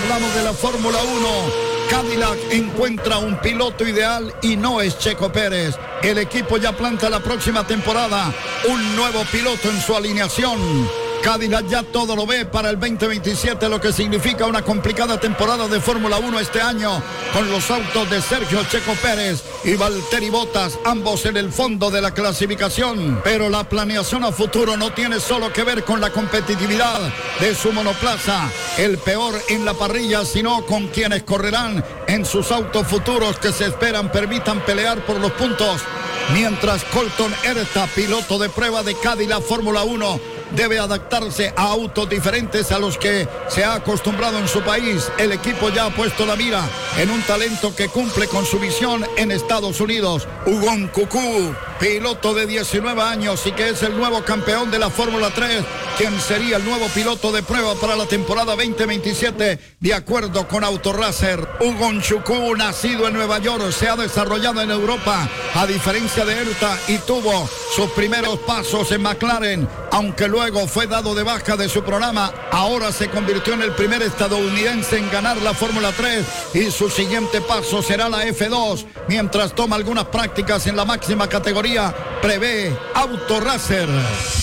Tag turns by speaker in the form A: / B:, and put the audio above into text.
A: hablamos de la Fórmula 1. Cadillac encuentra un piloto ideal y no es Checo Pérez. El equipo ya planta la próxima temporada un nuevo piloto en su alineación. Cadillac ya todo lo ve para el 2027, lo que significa una complicada temporada de Fórmula 1 este año, con los autos de Sergio Checo Pérez y Valtteri Bottas, ambos en el fondo de la clasificación. Pero la planeación a futuro no tiene solo que ver con la competitividad de su monoplaza, el peor en la parrilla, sino con quienes correrán en sus autos futuros que se esperan permitan pelear por los puntos. Mientras Colton Herta, piloto de prueba de Cadillac Fórmula 1, debe adaptarse a autos diferentes a los que se ha acostumbrado en su país. El equipo ya ha puesto la mira en un talento que cumple con su visión en Estados Unidos. Hugon Cucú, piloto de 19 años y que es el nuevo campeón de la Fórmula 3, quien sería el nuevo piloto de prueba para la temporada 2027, de acuerdo con Autoracer. Hugon Cucú, nacido en Nueva York, se ha desarrollado en Europa, a diferencia de Herta, y tuvo sus primeros pasos en McLaren, aunque luego fue dado de baja de su programa. Ahora se convirtió en el primer estadounidense en ganar la Fórmula 3 y su siguiente paso será la F2, mientras toma algunas prácticas en la máxima categoría, prevé Autoracer.